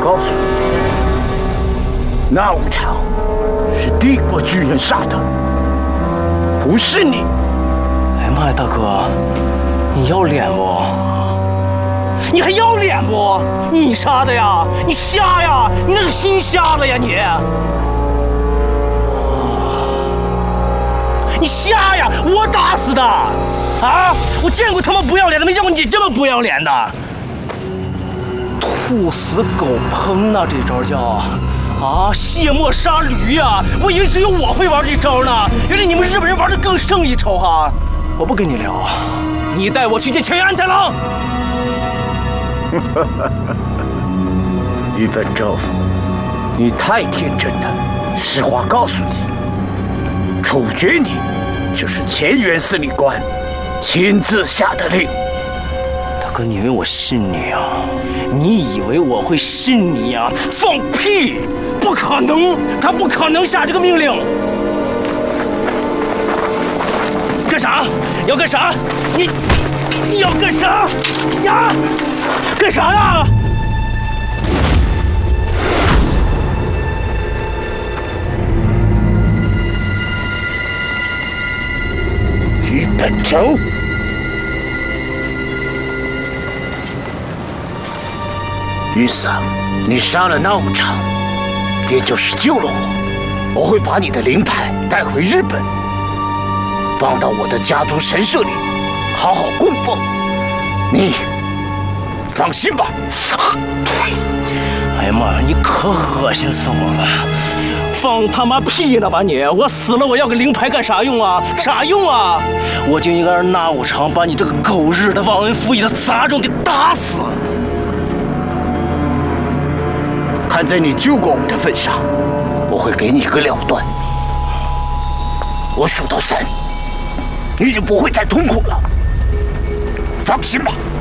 告诉你，那无常是帝国巨人杀的，不是你。 哎妈呀，大哥，你要脸不？你还要脸不？你杀的呀？你瞎呀？你那是心瞎了呀你！你瞎呀！我打死的！啊！我见过他妈不要脸的，没见过你这么不要脸的。兔死狗烹呐，这招叫啊！卸磨杀驴呀！我以为只有我会玩这招呢，原来你们日本人玩的更胜一筹哈！我不跟你聊，你带我去见前安太郎。 于本州，你太天真了。实话告诉你，处决你就是前原司令官亲自下的令。 大哥，你以为我信你啊？你以为我会信你呀？放屁！不可能，他不可能下这个命令。干啥？要干啥？你要干啥呀？干啥呀？ 于本州，于桑，你杀了那无常，也就是救了我。我会把你的灵牌带回日本，放到我的家族神社里，好好供奉。你放心吧。 哎呀妈呀，你可恶心死我了！放他妈屁了吧你！我死了，我要个灵牌干啥用啊？啥用啊？我就应该让那无常把你这个狗日的忘恩负义的杂种给打死！ 看在你救过我的份上，我会给你个了断。我数到3，你就不会再痛苦了。放心吧。